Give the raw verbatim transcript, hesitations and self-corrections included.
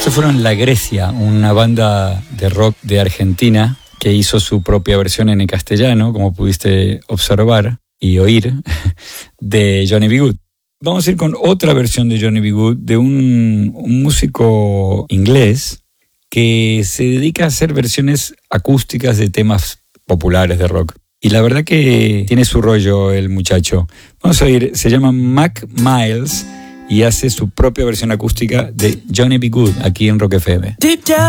Estos fueron La Grecia, una banda de rock de Argentina que hizo su propia versión en el castellano, como pudiste observar y oír, de Johnny B. Good. Vamos a ir con otra versión de Johnny B. Good, de un, un músico inglés que se dedica a hacer versiones acústicas de temas populares de rock. Y la verdad que tiene su rollo el muchacho. Vamos a oír, se llama Mac Miles y hace su propia versión acústica de Johnny B. Good aquí en Rock F M.